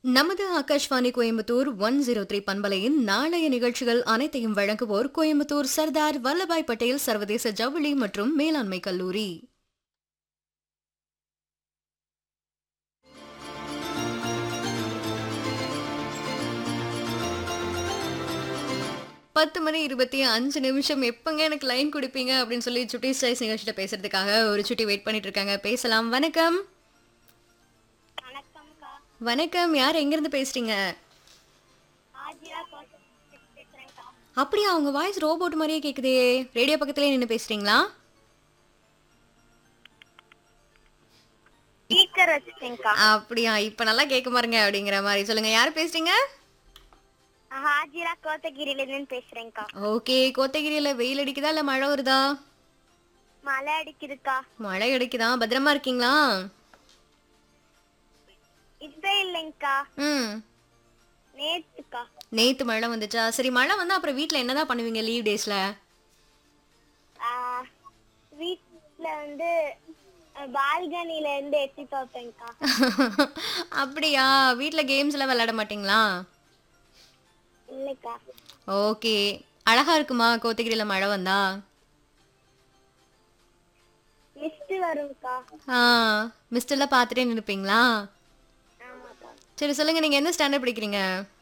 நமது ஆகாஷ்வாணி கோயம்புத்தூர் 103 பண்பலையின் நாளைய நிகழ்ச்சிகள் அனைத்தையும் வழங்குவோர் கோயம்புத்தூர் சர்தார் வல்லபாய் பட்டேல் சர்வதேச ஜவுளி மற்றும் மேலாண்மை கல்லூரி. 10:25 எப்பங்க எனக்கு லைன் குடுப்பீங்க அப்படின்னு சொல்லி சுட்டி ஸ்டைல்ஸ் நிகழ்ச்சியில பேசுறதுக்காக ஒரு சுட்டி வெயிட் பண்ணிட்டு இருக்காங்க. பேசலாம். வணக்கம். வணக்கம்க்கா. வணக்கம். யார் எங்க இருந்து பேசுறீங்க? ஆஜிரா பேசுறேன்க்கா. அப்படியா, உங்க வாய்ஸ் ரோபோட் மாதிரியே கேக்குதே. ரேடியோ பக்கத்துலயே நின்னு பேசுறீங்களா? ஸ்பீக்கர் வச்சிட்டேன்க்கா. அப்படியா, இப்ப நல்லா கேட்க பாருங்க அப்படிங்கிற மாதிரி. சொல்லுங்க, யார் பேசுறீங்க? ஹாஜிரா கோத்தகிரில இருந்து பேசுறேன்க்கா. ஓகே. கோத்தகிரியில வெயில் அடிக்குதா இல்ல மழை வருதா? மழை அடிக்குதுக்கா. மழை அடிக்குதா? பத்திரமா இருக்கீங்களா? இப்ப இல்லைங்கக்கா, ம். நேத்துக்கா. நேத்து மழை வந்துச்சா? சரி, மழை வந்தா அப்புறம் வீட்ல என்னதான் பண்ணுவீங்க லீவ் டேஸ்ல? வீட்ல வந்து பால்கனில இருந்து எட்டி பார்ப்பேன்க்கா. அப்படியா? வீட்ல கேம்ஸ் எல்லாம் விளையாட மாட்டீங்களா? இல்லைக்கா. ஓகே. அழகா இருக்குமா கோத்தகிரியில மழை வந்தா? மிஸ்ட் வரும்க்கா. ஆ. மிஸ்ட் எல்லாம் பார்த்துட்டே நினைப்பீங்களா? ஆமாக்கா. சரி, சொல்லுங்க, நீங்க என்ன ஸ்டாண்டர்ட் படிக்கிறீங்க?